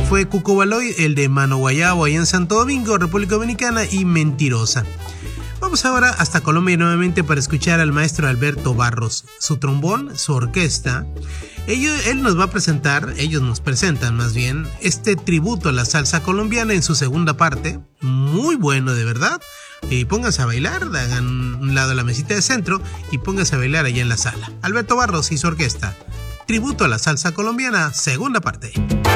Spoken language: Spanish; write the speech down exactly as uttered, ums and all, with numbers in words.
fue Cucubaloy, el de Mano Guayabo, allá en Santo Domingo, República Dominicana, y Mentirosa. Vamos ahora hasta Colombia nuevamente para escuchar al maestro Alberto Barros, su trombón, su orquesta. Ellos, él nos va a presentar, ellos nos presentan más bien, este tributo a la salsa colombiana en su segunda parte. Muy bueno, de verdad. Y pónganse a bailar, hagan un lado a la mesita de centro y pónganse a bailar allá en la sala. Alberto Barros y su orquesta. Tributo a la salsa colombiana, segunda parte.